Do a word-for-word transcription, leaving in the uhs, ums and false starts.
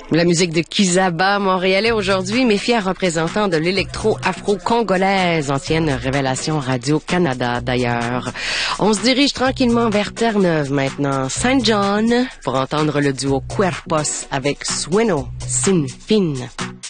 La musique de Kizaba, montréalais aujourd'hui, mais fier représentant de l'électro-afro-congolaise, ancienne révélation Radio-Canada d'ailleurs. On se dirige tranquillement vers Terre-Neuve maintenant, Saint John, pour entendre le duo Cuerpos avec Sueno Sin Fin.